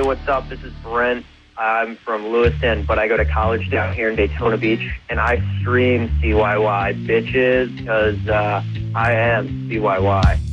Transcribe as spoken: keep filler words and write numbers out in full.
what's up? This is Brent. I'm from Lewiston, but I go to college down here in Daytona Beach, and I stream C Y Y bitches because uh, I am C Y Y.